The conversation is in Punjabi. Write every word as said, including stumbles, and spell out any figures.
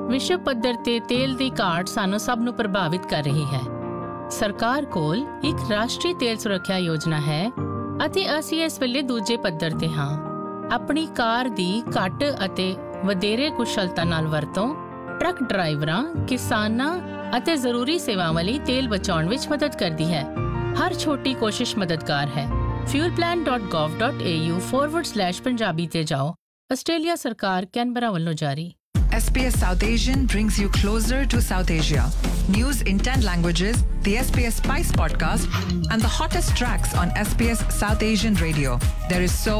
ਵਿਸ਼ਵ ਪੱਧਰ ਤੇ ਤੇਲ ਦੀ ਘਾਟ ਸਾਨੂੰ ਸਭ ਨੂੰ ਪ੍ਰਭਾਵਿਤ ਕਰ ਰਹੀ ਹੈ। ਸਰਕਾਰ ਕੋਲ ਇੱਕ ਰਾਸ਼ਟਰੀ ਤੇਲ ਸੁਰੱਖਿਆ ਯੋਜਨਾ ਹੈ ਅਤੇ ਅਸੀਂ ਇਸ ਵੇਲੇ ਦੂਜੇ ਪੱਧਰ ਤੇ ਹਾਂ। ਆਪਣੀ ਕਾਰ ਦੀ ਘੱਟ ਅਤੇ ਵਧੇਰੇ ਕੁਸ਼ਲਤਾ ਨਾਲ ਵਰਤੋਂ ਟਰੱਕ ਡਰਾਈਵਰਾਂ, ਕਿਸਾਨਾਂ ਅਤੇ ਜ਼ਰੂਰੀ ਸੇਵਾਵਾਂ ਲਈ ਤੇਲ ਬਚਾਉਣ ਵਿੱਚ ਮਦਦ ਕਰਦੀ ਹੈ। ਹਰ ਛੋਟੀ ਕੋਸ਼ਿਸ਼ ਮਦਦਗਾਰ ਹੈ। fuelplan dot gov dot a u forward slash Punjabi ਤੇ ਜਾਓ। ਆਸਟ੍ਰੇਲੀਆ ਸਰਕਾਰ ਕੈਨਬਰਾ ਵੱਲੋਂ ਜਾਰੀ। S B S South Asian brings you closer to South Asia. News in ten languages, the S B S Spice podcast, and the hottest tracks on S B S South Asian Radio. There is so